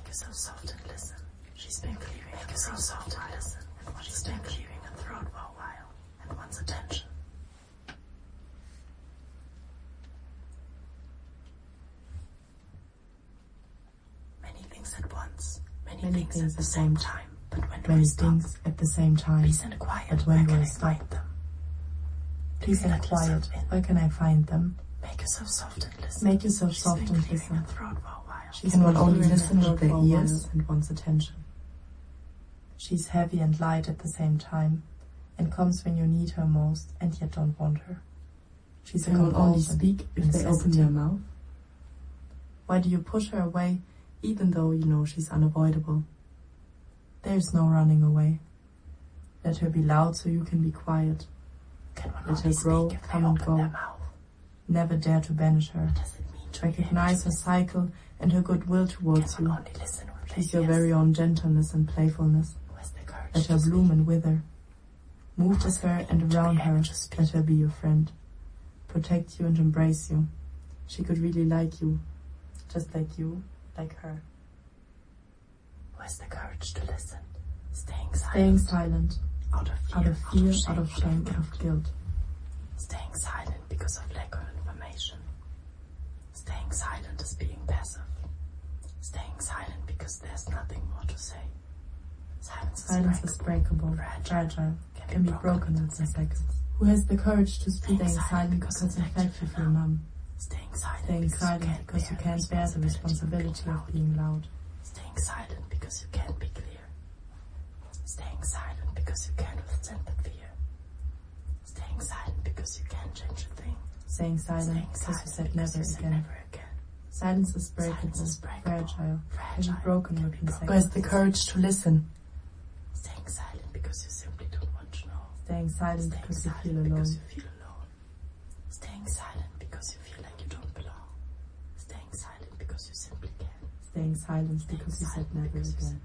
yourself soft and listen. She's been clearing. Make yourself soft and listen. And she's been clearing her throat for a while and wants attention. Many things at once. Many things at the same time. But when do I stop? At the same time. Peace and quiet. But when do I stop stop? them? Peace and quiet. Where can I find them? Make yourself soft and listen. Make yourself She's soft been and clearing listen. her throat for a while. She cannot only listen with their ears and wants attention. She's heavy and light at the same time, and comes when you need her most and yet don't want her. She's They will only speak if they open their mouth. Why do you push her away, even though you know she's unavoidable? There's no running away. Let her be loud so you can be quiet. Let her grow, come and go. Never dare to banish her. Recognize her cycle and her goodwill towards you. She's your very own gentleness and playfulness. Let her bloom and wither. Move with her and around her. Let her be your friend. Protect you and embrace you. She could really like you, just like you, like her. Who has the courage to listen? Staying silent. Out of fear, out of shame, out of guilt. Staying silent because of lack of information. Staying silent is being passive. Staying silent because there's nothing more to say. Silence is breakable, fragile, can be broken in seconds. Who has the courage to speak? Staying silent because in fact you feel numb. Staying silent because you can't bear the responsibility of being loud. Staying silent because you can't be clear. Staying silent because you can't withstand the fear. Staying silent because you can't change a thing. Staying silent because you said never again. Silence is breakable, fragile, can be broken within seconds. Who has the courage to listen? Staying silent because you simply don't want to know. Staying silent because you feel alone. Staying silent because you feel like you don't belong. Staying silent because you simply can't. Staying silent because you said never again.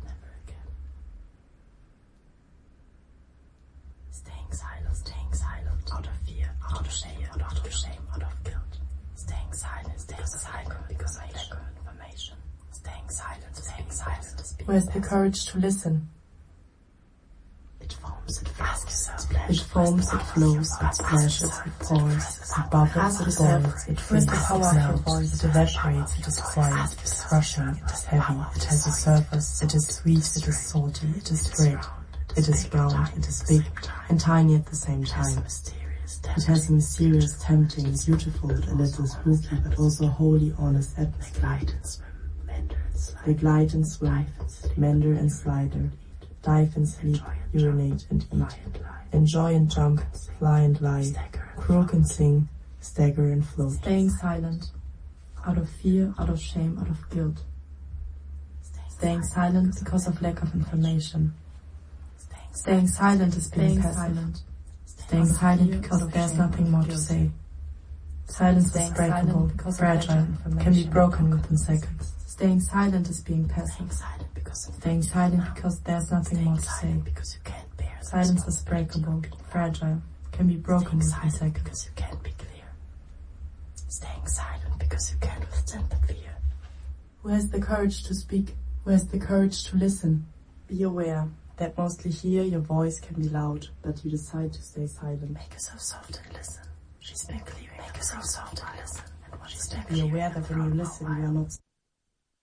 Staying silent out of fear, out of shame, out of guilt. Staying silent because I lack of information. Staying silent is being Who has the courage to listen? It foams, it flashes, it foams, it flows, it splashes, it pours, it bubbles, it boils, it fills, it melts, it evaporates, it is quiet, it is rushing, it is heavy, it has a surface, it is sweet, it is salty, it is great, it is round, it is big, and tiny at the same time. It has a mysterious, tempting, beautiful, a little spooky, but also wholly honest atmosphere. They glide and swim, meander and slider, dive and sleep, urinate and eat, enjoy and jump, fly and lie, croak and sing, stagger and float. Staying silent, out of fear, out of shame, out of guilt. Staying silent because of lack of information. Staying silent is being passive. Staying silent because there's nothing more to say. Silence is breakable, fragile, can be broken within seconds. Staying silent is being passive. Staying silent because there's nothing more to say. Silence is breakable, fragile, can be broken within seconds. You can't be clear. Staying silent because you can't withstand the fear. Who has the courage to speak? Who has the courage to listen? Be aware that mostly here your voice can be loud, but you decide to stay silent. Make yourself soft and listen. She's been clearing. Make yourself soft and listen. And what she's been Be aware that when you listen, you are not